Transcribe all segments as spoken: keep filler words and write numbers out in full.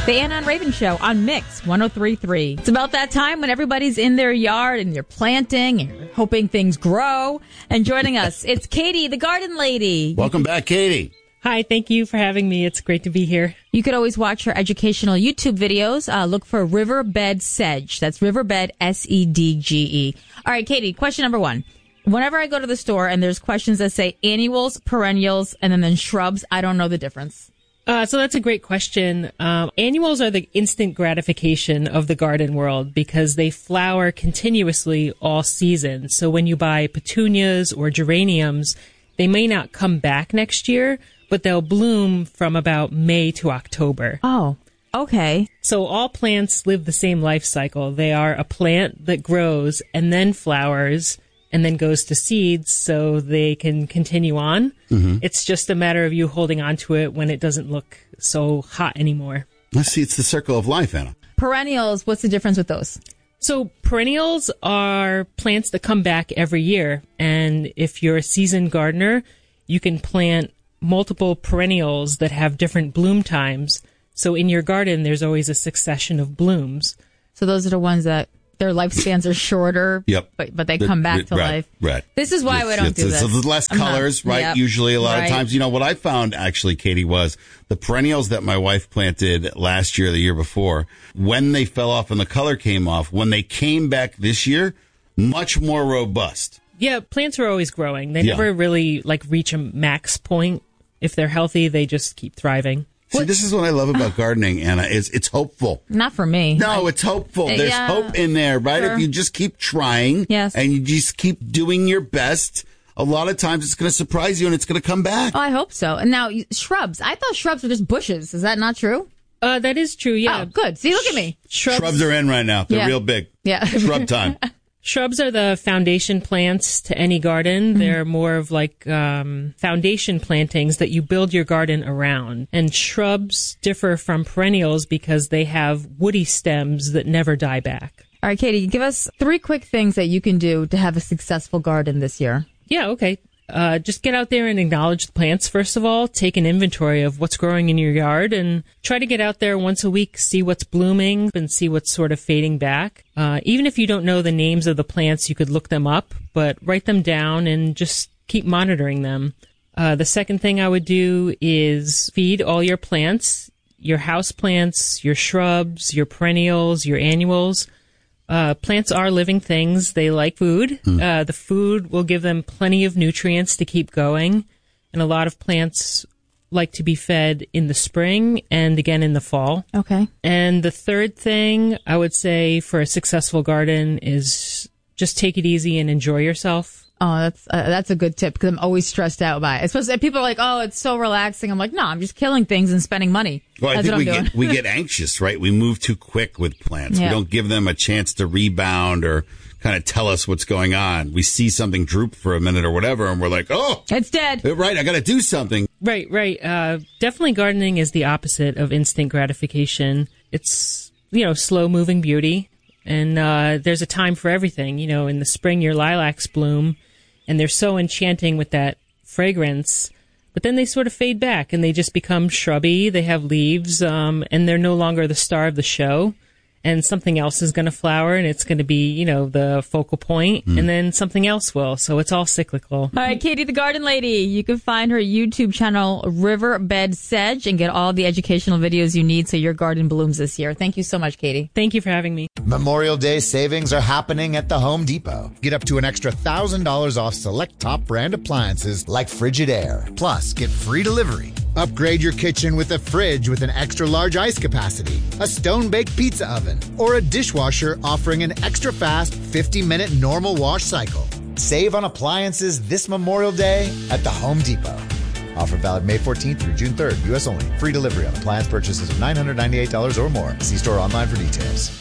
The Anna and Raven Show on Mix one oh three point three. It's about that time when everybody's in their yard and you're planting and you're hoping things grow. And joining us, it's Katie, the garden lady. Welcome back, Katie. Hi, thank you for having me. It's great to be here. You could always watch her educational YouTube videos. Uh, look for Riverbed Sedge. That's Riverbed, S E D G E. All right, Katie, question number one. Whenever I go to the store and there's questions that say annuals, perennials, and then, then shrubs, I don't know the difference. Uh, so that's a great question. Um, annuals are the instant gratification of the garden world because they flower continuously all season. So when you buy petunias or geraniums, they may not come back next year, but they'll bloom from about May to October. Oh, okay. So all plants live the same life cycle. They are a plant that grows and then flowers and then goes to seeds so they can continue on. Mm-hmm. It's just a matter of you holding on to it when it doesn't look so hot anymore. Let's see, it's the circle of life, Anna. Perennials, what's the difference with those? So perennials are plants that come back every year. And if you're a seasoned gardener, you can plant multiple perennials that have different bloom times. So in your garden, there's always a succession of blooms. So those are the ones that their lifespans are shorter, yep. but but they come back to right, life. Right. This is why it's, we don't it's, do it's, this. It's less colors, right? Yep. Usually a lot right. of times. You know, what I found actually, Katie, was the perennials that my wife planted last year, the year before, when they fell off and the color came off, when they came back this year, much more robust. Yeah, plants are always growing. They yeah. never really like reach a max point. If they're healthy, they just keep thriving. See, this is what I love about gardening, Anna. Is it's hopeful. Not for me. No, I, it's hopeful. There's yeah, hope in there, right? sure. If you just keep trying yes. and you just keep doing your best, a lot of times it's going to surprise you and it's going to come back. Oh, I hope so. And now, shrubs. I thought shrubs were just bushes. Is that not true? Uh, that is true, yeah. Oh, good. See, look at me. Shrubs, Shrubs are in right now. They're yeah. real big. Yeah. Shrub time. Shrubs are the foundation plants to any garden. Mm-hmm. They're more of like um, foundation plantings that you build your garden around. And shrubs differ from perennials because they have woody stems that never die back. All right, Katie, give us three quick things that you can do to have a successful garden this year. Yeah, okay. Uh, just get out there and acknowledge the plants, first of all. Take an inventory of what's growing in your yard and try to get out there once a week, see what's blooming and see what's sort of fading back. Uh, even if you don't know the names of the plants, you could look them up, but write them down and just keep monitoring them. Uh, the second thing I would do is feed all your plants, your house plants, your shrubs, your perennials, your annuals. Uh, plants are living things. They like food. Mm. Uh, the food will give them plenty of nutrients to keep going. And a lot of plants like to be fed in the spring and again in the fall. Okay. And the third thing I would say for a successful garden is just take it easy and enjoy yourself. Oh, that's uh, that's a good tip because I'm always stressed out by it. Especially people are like, "Oh, it's so relaxing." I'm like, "No, I'm just killing things and spending money." Well, I that's think what we I'm doing. get we get anxious, right? We move too quick with plants. Yeah. We don't give them a chance to rebound or kind of tell us what's going on. We see something droop for a minute or whatever, and we're like, "Oh, it's dead." Right, I got to do something. Right, right. Uh, definitely, gardening is the opposite of instant gratification. It's you know slow moving beauty, and uh, there's a time for everything. You know, in the spring, your lilacs bloom. And they're so enchanting with that fragrance, but then they sort of fade back and they just become shrubby. They have leaves, um, and they're no longer the star of the show. And something else is going to flower, and it's going to be, you know, the focal point, mm. and then something else will. So it's all cyclical. All right, Katie, the garden lady. You can find her YouTube channel, Riverbed Sedge, and get all the educational videos you need so your garden blooms this year. Thank you so much, Katie. Thank you for having me. Memorial Day savings are happening at the Home Depot. Get up to an extra one thousand dollars off select top brand appliances like Frigidaire. Plus, get free delivery. Upgrade your kitchen with a fridge with an extra large ice capacity, a stone-baked pizza oven, or a dishwasher offering an extra fast fifty minute normal wash cycle. Save on appliances this Memorial Day at the Home Depot. Offer valid May fourteenth through June third. U S only. Free delivery on appliance purchases of nine hundred ninety-eight dollars or more. See store online for details.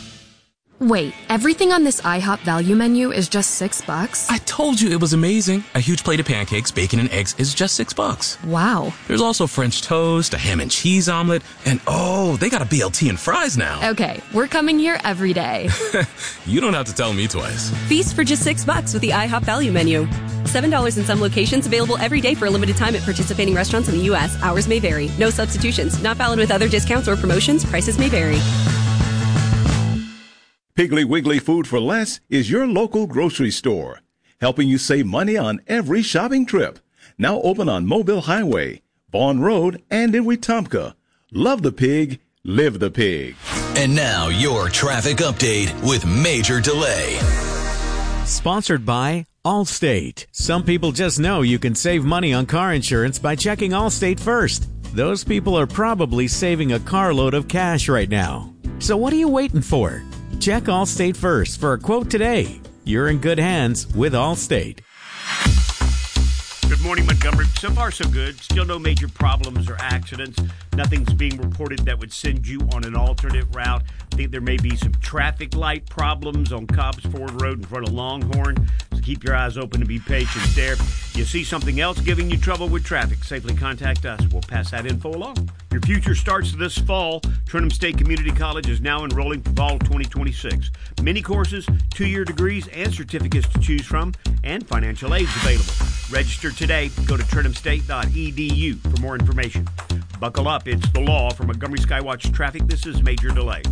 Wait, everything on this IHOP value menu is just six bucks? I told you it was amazing. A huge plate of pancakes, bacon, and eggs is just six bucks. Wow. There's also French toast, a ham and cheese omelet, and oh, they got a B L T and fries now. Okay, we're coming here every day. You don't have to tell me twice. Feast for just six bucks with the IHOP value menu. seven dollars in some locations, available every day for a limited time at participating restaurants in the U S. Hours may vary. No substitutions. Not valid with other discounts or promotions. Prices may vary. Piggly Wiggly Food for Less is your local grocery store, helping you save money on every shopping trip. Now open on Mobile Highway, Vaughn Road, and in Wetumpka. Love the pig, live the pig. And now your traffic update with Major Delay. Sponsored by Allstate. Some people just know you can save money on car insurance by checking Allstate first. Those people are probably saving a carload of cash right now. So what are you waiting for? Check Allstate first for a quote today. You're in good hands with Allstate. Good morning, Montgomery. So far, so good. Still no major problems or accidents. Nothing's being reported that would send you on an alternate route. I think there may be some traffic light problems on Cobbs Ford Road in front of Longhorn. So keep your eyes open and be patient there. You see something else giving you trouble with traffic, safely contact us. We'll pass that info along. Your future starts this fall. Trenton State Community College is now enrolling for fall twenty twenty-six. Many courses, two-year degrees, and certificates to choose from, and financial aids available. Register today. Go to trenton state dot e d u for more information. Buckle up. It's the law. For Montgomery Skywatch Traffic, this is Major Delay.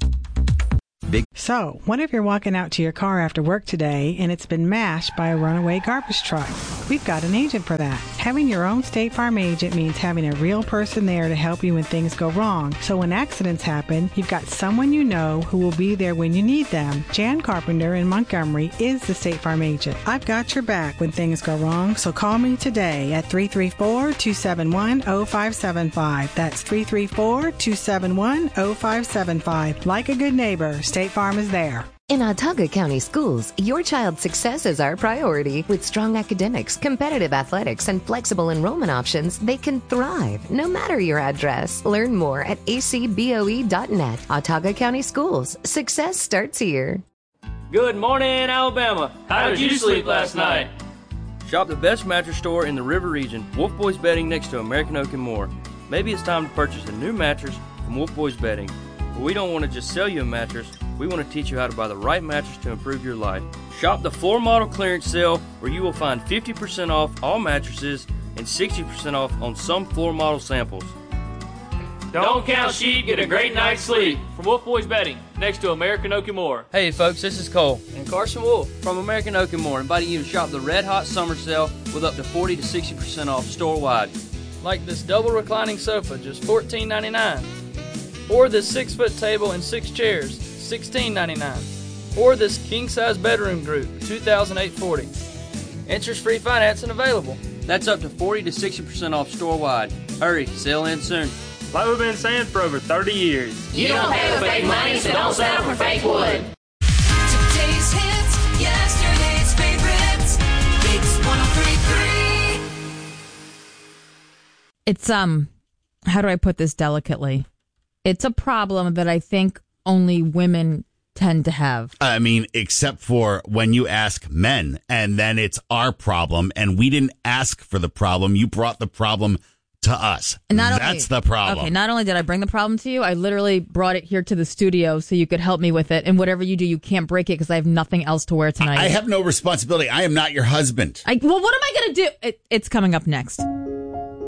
Big. So, what if you're walking out to your car after work today and it's been mashed by a runaway garbage truck? We've got an agent for that. Having your own State Farm agent means having a real person there to help you when things go wrong. So when accidents happen, you've got someone you know who will be there when you need them. Jan Carpenter in Montgomery is the State Farm agent. I've got your back when things go wrong, so call me today at three three four, two seven one, zero five seven five. That's three three four, two seven one, zero five seven five. Like a good neighbor, State Farm is there. In Autauga County Schools, your child's success is our priority. With strong academics, competitive athletics, and flexible enrollment options, they can thrive no matter your address. Learn more at a c b o e dot net. Autauga County Schools. Success starts here. Good morning, Alabama. How did you sleep last night? Shop the best mattress store in the River Region, Wolf Boys Bedding, next to American Oak and more. Maybe it's time to purchase a new mattress from Wolf Boys Bedding. But we don't want to just sell you a mattress. We want to teach you how to buy the right mattress to improve your life. Shop the floor model clearance sale, where you will find fifty percent off all mattresses and sixty percent off on some floor model samples. Don't count sheep, get a great night's sleep. From Wolf Boys Bedding, next to American Oak and More. Hey folks, this is Cole and Carson Wolf from American Oak and More, inviting you to shop the Red Hot Summer Sale with up to forty to sixty percent off store-wide. Like this double reclining sofa, just fourteen ninety-nine. Or this six-foot table and six chairs, sixteen ninety-nine. Or this king-size bedroom group, two thousand eight hundred forty dollars. Interest-free financing available. That's up to forty to sixty percent off store-wide. Hurry, sale ends soon. Like we've been saying for over thirty years. You don't pay with fake money, so don't settle for fake wood. Today's hits, yesterday's favorites. Mix one oh three point three. It's, um, how do I put this delicately? It's a problem that I think only women tend to have. I mean, except for when you ask men, and then it's our problem, and we didn't ask for the problem. You brought the problem to us. Not That's only, the problem. Okay, not only did I bring the problem to you, I literally brought it here to the studio so you could help me with it. And whatever you do, you can't break it because I have nothing else to wear tonight. I have no responsibility. I am not your husband. I, well, what am I going to do? It, it's coming up next.